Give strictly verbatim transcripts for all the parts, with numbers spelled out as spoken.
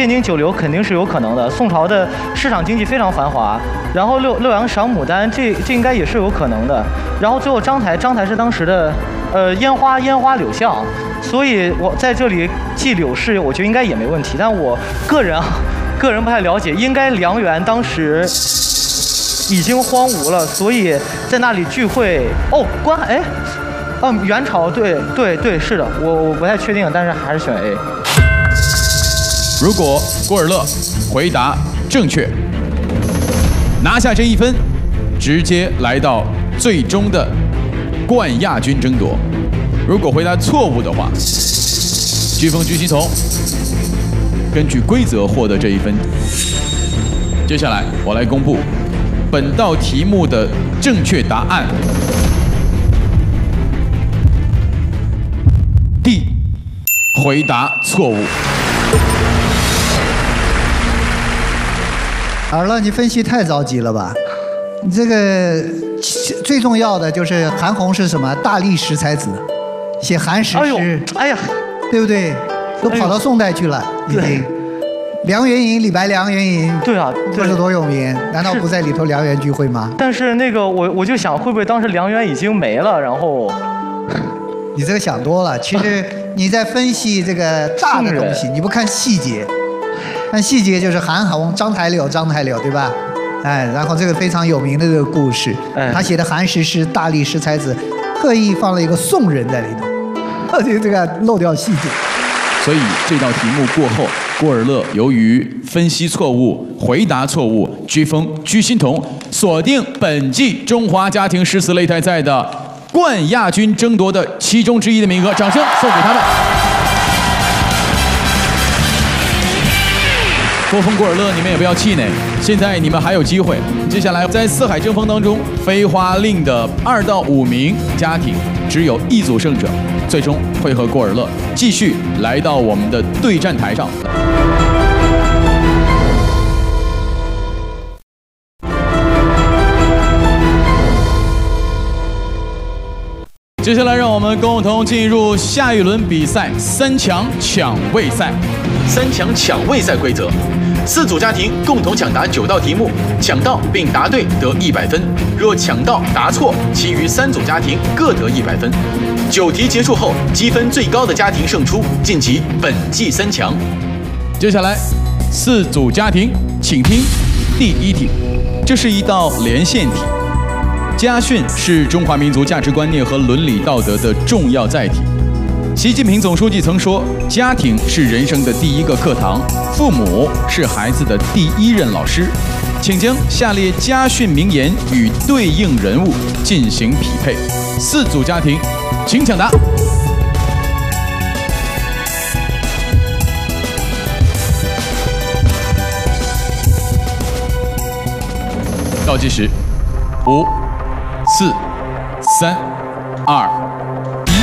汴京九流肯定是有可能的。宋朝的市场经济非常繁华，然后六六阳赏牡丹，这这应该也是有可能的。然后最后章台，章台是当时的呃烟花烟花柳巷，所以我在这里记柳氏，我觉得应该也没问题。但我个人啊，个人不太了解，应该梁园当时已经荒芜了，所以在那里聚会。哦，关哎。嗯，元朝，对对对，是的，我我不太确定，但是还是选 A。 如果郭尔乐回答正确，拿下这一分，直接来到最终的冠亚军争夺。如果回答错误的话，飓风居心彤根据规则获得这一分。接下来我来公布本道题目的正确答案。D， 回答错误。 尔乐，你分析太着急了吧？你这个最重要的就是韩红是什么？大历十才子，写韩诗诗， 哎呀， 对不对？都跑到宋代去了，已经。梁元银，李白梁元银， 对啊， 这是多有名？难道不在里头梁园聚会吗？ 但是那个我我就想，会不会当时梁园已经没了，然后？ 你这个想多了，其实你在分析这个大的东西，你不看细节，看细节就是韩红、章台柳、章台柳，对吧？哎，然后这个非常有名的这个故事，哎、他写的韩诗诗大历十才子，特意放了一个宋人在里头，这个漏掉细节。 所以这道题目过后，郭尔乐由于分析错误、回答错误，飓风居心彤锁定本季中华家庭诗词擂台赛的冠亚军争夺的其中之一的名额，掌声送给他们。多峰、郭尔乐，你们也不要气馁，现在你们还有机会。接下来在四海争锋当中，飞花令的二到五名家庭只有一组胜者，最终会和郭尔乐继续来到我们的对战台上。接下来，让我们共同进入下一轮比赛——三强抢位赛。 三强抢位赛规则：四组家庭共同抢答九道题目，抢到并答对得一百分。若抢到答错，其余三组家庭各得一百分。九题结束后，积分最高的家庭胜出，晋级本季三强。 接下来，四组家庭，请听第一题，这是一道连线题。家训是中华民族价值观念和伦理道德的重要载体。习近平总书记曾说，家庭是人生的第一个课堂，父母是孩子的第一任老师。请将下列家训名言与对应人物进行匹配。四组家庭，请抢答。倒计时，五。四、三、二、一。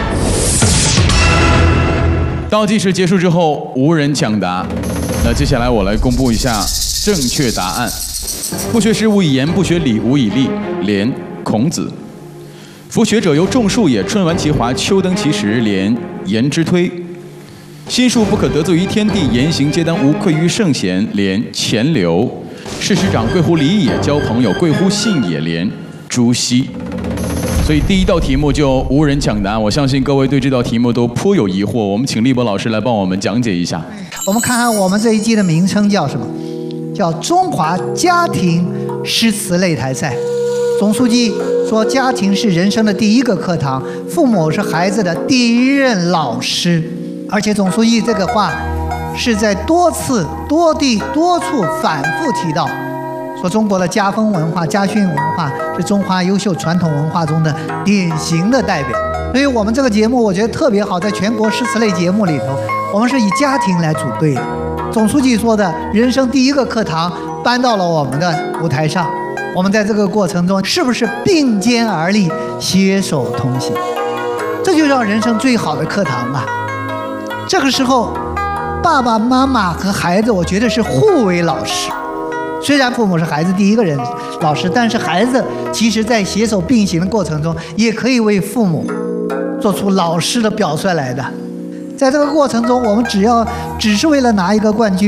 倒计时结束之后，无人抢答。那接下来我来公布一下正确答案：不学诗，无以言；不学礼，无以立。连孔子。夫学者由种树也，春完其华，秋登其实，连颜之推。心术不可得罪于天地，言行皆当无愧于圣贤，连钱流。事师长贵乎礼也，交朋友贵乎信也，连朱熹。所以第一道题目就无人抢答，我相信各位对这道题目都颇有疑惑。我们请立博老师来帮我们讲解一下。 我们看看我们这一季的名称叫什么？叫中华家庭诗词擂台赛。总书记说，家庭是人生的第一个课堂，父母是孩子的第一任老师。而且总书记这个话是在多次、多地、多处反复提到。说中国的家风文化、家训文化是中华优秀传统文化中的典型的代表，所以我们这个节目我觉得特别好，在全国诗词类节目里头，我们是以家庭来组队的。总书记说的人生第一个课堂搬到了我们的舞台上，我们在这个过程中是不是并肩而立、携手同行？这就叫人生最好的课堂啊！这个时候，爸爸妈妈和孩子，我觉得是互为老师。虽然父母是孩子第一个人老师，但是孩子其实在携手并行的过程中，也可以为父母做出老师的表率来的。在这个过程中，我们只要只是为了拿一个冠军。